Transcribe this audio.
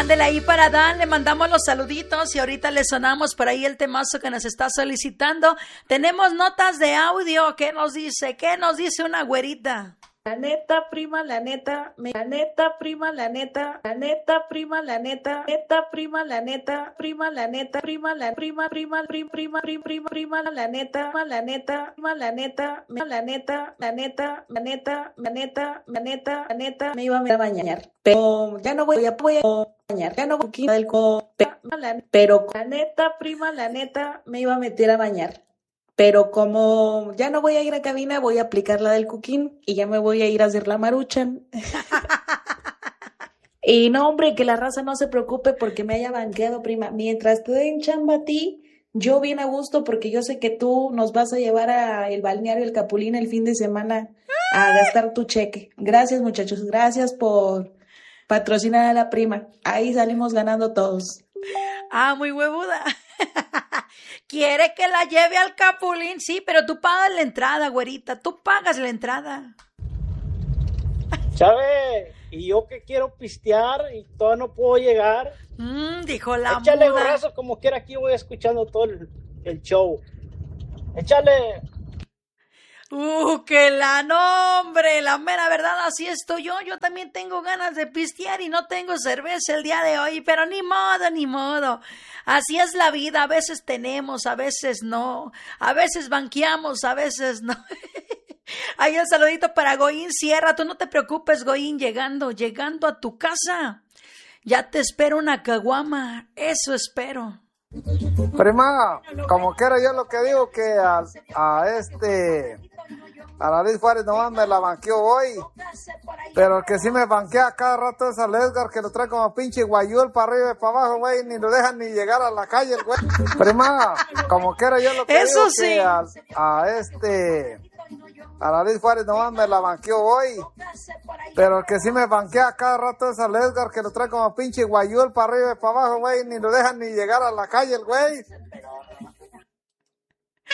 Ándele ahí para Dan, le mandamos los saluditos y ahorita le sonamos por ahí el temazo que nos está solicitando. Tenemos notas de audio. ¿Qué nos dice? ¿Qué nos dice una güerita? La neta, prima, la neta, la neta, prima, la neta, la neta, prima, la neta, neta, prima, la neta, prima, la neta, prima, la prima, prima, prima, prima, la neta, la neta, la neta, la neta, la neta, la neta, la neta, la neta, la neta, me iba a bañar, pero ya no voy a bañar, ya no voy del pero la neta, prima, la neta, me iba a meter a bañar. Pero como ya no voy a ir a cabina, voy a aplicar la del Cuquín y ya me voy a ir a hacer la maruchan. Y no, hombre, que la raza no se preocupe porque me haya banqueado, prima. Mientras te den chamba a ti, yo bien a gusto porque yo sé que tú nos vas a llevar a el balneario El Capulín el fin de semana a gastar tu cheque. Gracias, muchachos. Gracias por patrocinar a la prima. Ahí salimos ganando todos. Ah, muy huevuda. Quiere que la lleve al Capulín, sí, pero tú pagas la entrada, güerita, tú pagas la entrada. Chávez, y yo que quiero pistear y todavía no puedo llegar. Dijo la Échale muda. gorrazos como quiera, aquí voy escuchando todo el show. Échale. Que la nombre, la mera verdad, así estoy yo. Yo también tengo ganas de pistear y no tengo cerveza el día de hoy, pero ni modo, ni modo. Así es la vida, a veces tenemos, a veces no, a veces banqueamos, a veces no. Hay un saludito para Goín Sierra, tú no te preocupes, Goín, llegando a tu casa. Ya te espero una caguama, eso espero. Prima, como quiera yo lo que digo que a David Juárez nomás me la banqueó hoy, pero el que sí me banquea cada rato es al Edgar, que lo trae como pinche guayul para arriba y para abajo, güey, ni lo dejan ni llegar a la calle el güey. Prima, como quiera yo lo que eso digo sí. que a David Juárez nomás me la banqueó hoy, pero el que sí me banquea cada rato es al Edgar, que lo trae como pinche guayul para arriba y para abajo, güey, ni lo dejan ni llegar a la calle el güey.